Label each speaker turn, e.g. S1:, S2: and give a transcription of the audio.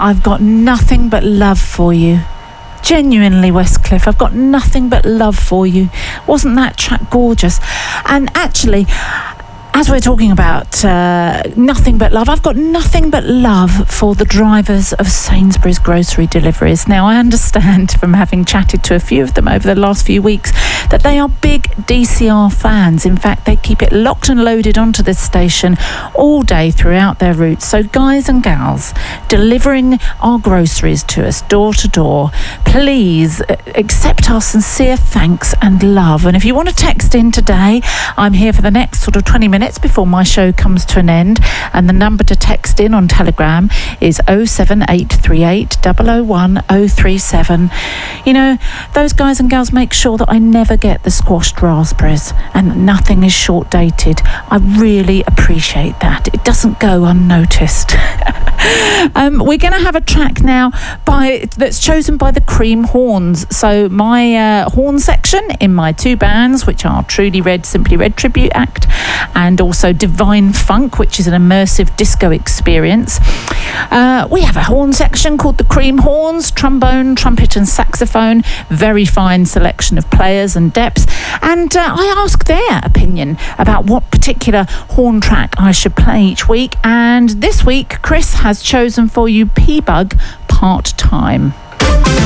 S1: I've got nothing but love for you. Genuinely, Westcliff, I've got nothing but love for you. Wasn't that track gorgeous? And actually, as we're talking about nothing but love, I've got nothing but love for the drivers of Sainsbury's grocery deliveries. Now, I understand from having chatted to a few of them over the last few weeks that they are big DCR fans. In fact, they keep it locked and loaded onto this station all day throughout their routes. So guys and gals delivering our groceries to us door to door, please accept our sincere thanks and love. And if you want to text in today, I'm here for the next sort of 20 minutes before my show comes to an end, and the number to text in on Telegram is 07838 001 037. You know, those guys and girls make sure that I never get the squashed raspberries and nothing is short dated. I really appreciate that. It doesn't go unnoticed. We're going to have a track now that's chosen by the Cream Horns. So my horn section in my two bands, which are Truly Red, Simply Red Tribute Act, and also Divine Funk, which is an immersive disco experience. We have a horn section called the Cream Horns, trombone, trumpet and saxophone, very fine selection of players and depths, and I ask their opinion about what particular horn track I should play each week, and this week Chris has chosen for you P-Bug Part Time.